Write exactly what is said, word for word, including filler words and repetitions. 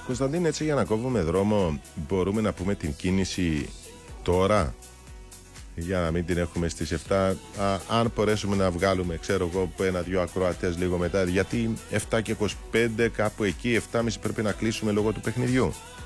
Κωνσταντίν, έτσι για να κόβουμε δρόμο, μπορούμε να πούμε την κίνηση τώρα, για να μην την έχουμε στις εφτά. Α, αν μπορέσουμε να βγάλουμε, ξέρω εγώ, ένα-δυο ακροατές λίγο μετά, γιατί εφτά και είκοσι πέντε, κάπου εκεί, εφτά και μισή πρέπει να κλείσουμε λόγω του παιχνιδιού.